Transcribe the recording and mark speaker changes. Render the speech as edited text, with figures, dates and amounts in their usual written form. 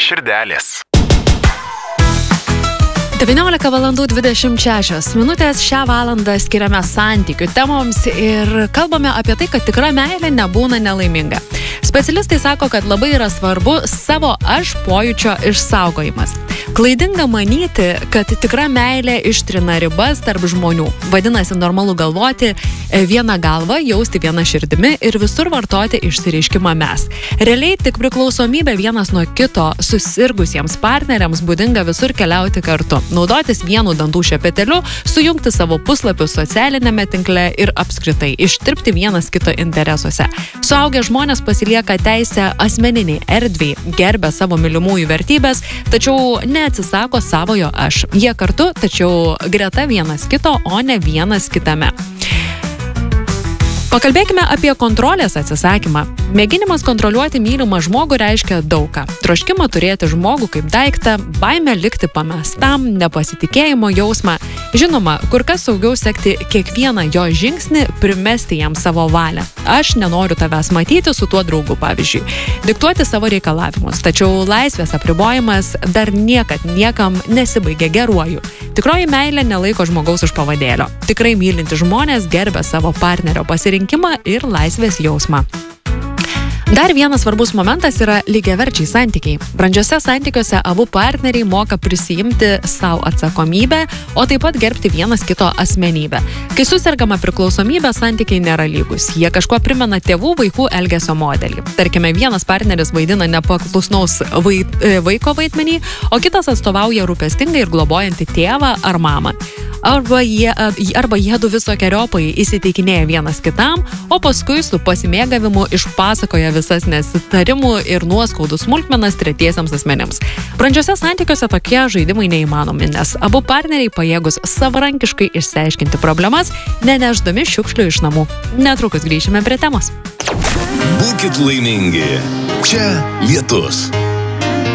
Speaker 1: širdelės.
Speaker 2: 19:26 šią valandą skiriame santykių temoms ir kalbame apie tai, kad tikra meilė nebūna nelaiminga. Specialistai sako, kad labai yra svarbu savo aš pojūčio išsaugojimas. Klaidinga manyti, kad tikra meilė ištrina ribas tarp žmonių. Vadinasi, normalu galvoti vieną galvą, jausti vieną širdimi ir visur vartoti išsireiškimą mes. Realiai tik priklausomybė vienas nuo kito susirgusiems partneriams būdinga visur keliauti kartu. Naudotis vienu dantų šepeteliu, sujungti savo puslapius socialinėme tinkle ir apskritai ištirpti vienas kito interesuose. Suaugę žmonės pasilieka teisę asmeniniai erdvei, gerbia savo mylimųjų vertybės, tačiau neatsisako savojo aš. Jie kartu, tačiau greta vienas kito, o ne vienas kitame. Pakalbėkime apie kontrolės atsisakymą. Mėginimas kontroliuoti mylimą žmogų reiškia daugą. Troškimą turėti žmogų kaip daiktą, baimę likti pamestam, nepasitikėjimo jausmą. Žinoma, kur kas saugiau sekti kiekvieną jo žingsnį, primesti jam savo valią. Aš nenoriu tavęs matyti su tuo draugu, pavyzdžiui. Diktuoti savo reikalavimus, tačiau laisvės apribojimas dar niekad niekam nesibaigia geruoju. Tikroji meilė nelaiko žmogaus už pavadėlio. Tikrai mylinti žmonės gerbia savo partnerio pasirinkimą ir laisvės jausmą. Dar vienas svarbus momentas yra lygiaverčiai santykiai. Brandžiuose santykiuose abu partneriai moka prisijimti savo atsakomybę, o taip pat gerbti vienas kito asmenybę. Kai susergama priklausomybė, santykiai nėra lygus. Jie kažkuo primena tėvų vaikų elgesio modelį. Tarkime, vienas partneris vaidina nepaklusnaus vaiko vaidmenį, o kitas atstovauja rūpestingą ir globojantį tėvą ar mamą. Arba jiedu visokiojopai įsiteikinėja vienas kitam, o paskui su pasimėgavimu išpasakoja visas nesitarimų ir nuoskaudų smulkmenas tretiesiems asmenims. Brandžiuose santykiuose tokie žaidimai neįmanomi, nes abu partneriai pajėgus savarankiškai išsiaiškinti problemas, nenešdami šiukšlių iš namų. Netrukus grįšime prie temos.
Speaker 1: Būkit laimingi. Čia Lietus.